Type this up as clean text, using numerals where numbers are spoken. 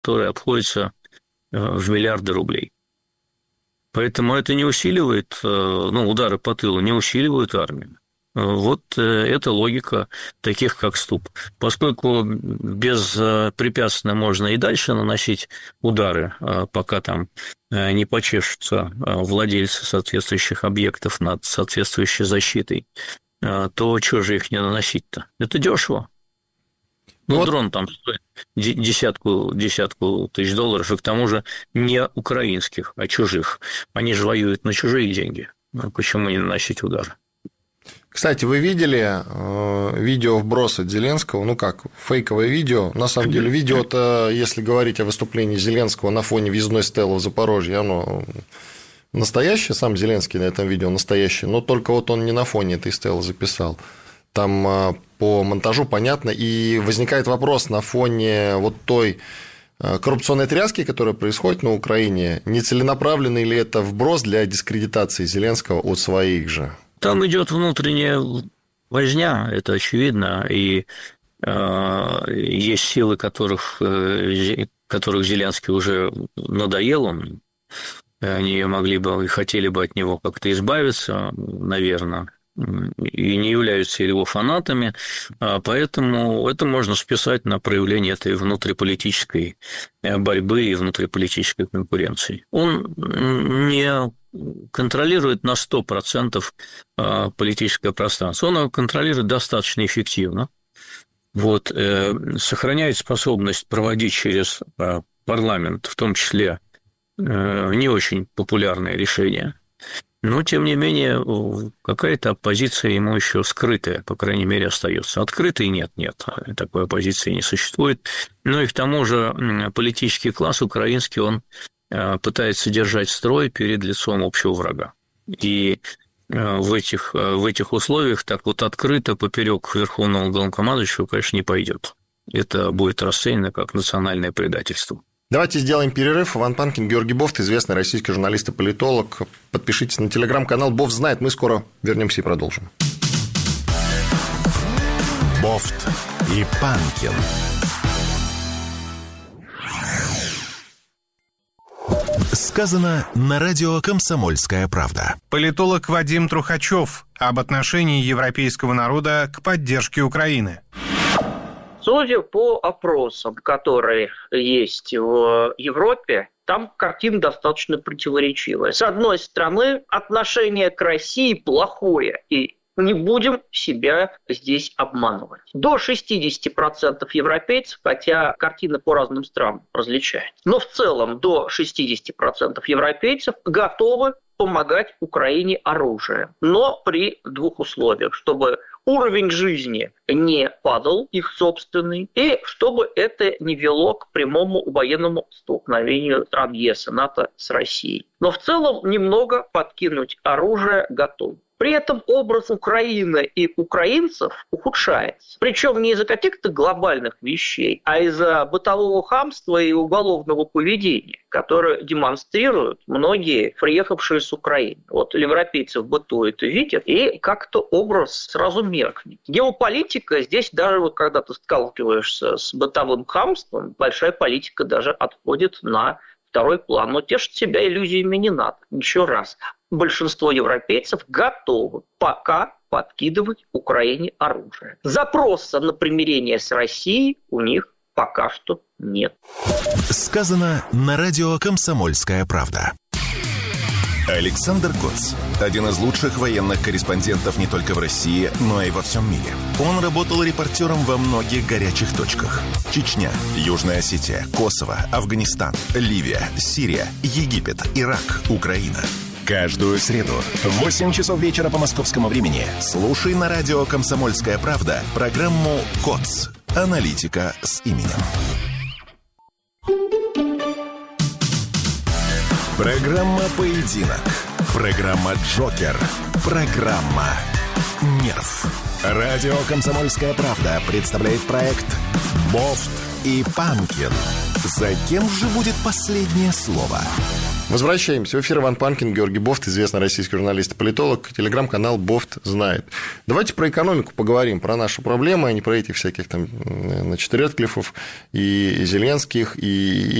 который обходится в миллиарды рублей. Поэтому это не усиливает, удары по тылу не усиливают армию. Вот это логика таких, как СТУП. Поскольку беспрепятственно можно и дальше наносить удары, пока там не почешутся владельцы соответствующих объектов над соответствующей защитой, то чего же их не наносить-то? Это дешево. Дрон там стоит десятку тысяч долларов, и к тому же не украинских, а чужих. Они же воюют на чужие деньги. Почему не наносить удары? Кстати, вы видели видео вброса Зеленского, фейковое видео. На самом деле, видео-то, если говорить о выступлении Зеленского на фоне въездной стелы в Запорожье, оно настоящее, сам Зеленский на этом видео настоящий, но только вот он не на фоне этой стелы записал. Там по монтажу понятно, и возникает вопрос на фоне вот той коррупционной тряски, которая происходит на Украине, нецеленаправленный ли это вброс для дискредитации Зеленского от своих же? Там идет внутренняя возня, это очевидно, и есть силы, которых Зеленский уже надоел, они могли бы и хотели бы от него как-то избавиться, наверное, и не являются его фанатами, поэтому это можно списать на проявление этой внутриполитической борьбы и внутриполитической конкуренции. Он не контролирует на 100% политическое пространство, он его контролирует достаточно эффективно, сохраняет способность проводить через парламент, в том числе не очень популярные решения. Но, тем не менее, какая-то оппозиция ему еще скрытая, по крайней мере, остается. Открытой нет, такой оппозиции не существует. Ну и к тому же политический класс украинский, он пытается держать строй перед лицом общего врага. И в этих условиях так вот открыто поперек верховного главнокомандующего, конечно, не пойдет. Это будет расценено как национальное предательство. Давайте сделаем перерыв. Иван Панкин, Георгий Бофт, известный российский журналист и политолог. Подпишитесь на телеграм-канал «Бофт знает». Мы скоро вернемся и продолжим. Бофт и Панкин. Сказано на радио «Комсомольская правда». Политолог Вадим Трухачев об отношении европейского народа к поддержке Украины. Судя по опросам, которые есть в Европе, там картина достаточно противоречивая. С одной стороны, отношение к России плохое, и не будем себя здесь обманывать. До 60% европейцев, хотя картина по разным странам различается, но в целом до 60% европейцев готовы помогать Украине оружием. Но при двух условиях, чтобы уровень жизни не падал, их собственный, и чтобы это не вело к прямому военному столкновению стран ЕС и НАТО с Россией. Но в целом немного подкинуть оружие готов. При этом образ Украины и украинцев ухудшается. Причем не из-за каких-то глобальных вещей, а из-за бытового хамства и уголовного поведения, которое демонстрируют многие приехавшие с Украины. Вот европейцы в быту это видят, и как-то образ сразу меркнет. Геополитика здесь даже когда ты сталкиваешься с бытовым хамством, большая политика даже отходит на второй план. Но тешить себя иллюзиями не надо. Еще раз. Большинство европейцев готовы пока подкидывать Украине оружие. Запроса на примирение с Россией у них пока что нет. Сказано на радио «Комсомольская правда». Александр Коц. Один из лучших военных корреспондентов не только в России, но и во всем мире. Он работал репортером во многих горячих точках. Чечня, Южная Осетия, Косово, Афганистан, Ливия, Сирия, Египет, Ирак, Украина. Каждую среду в 8 часов вечера по московскому времени слушай на радио «Комсомольская правда» программу «КОЦ. Аналитика с именем». Программа «Поединок». Программа «Джокер». Программа «Нерв». Радио «Комсомольская правда» представляет проект «Бофт и Панкин». За кем же будет последнее слово? Возвращаемся. В эфир Иван Панкин, Георгий Бофт, известный российский журналист и политолог, телеграм-канал «Бофт знает». Давайте про экономику поговорим, про наши проблемы, а не про этих всяких там, значит, Рэдклиффов и Зеленских, и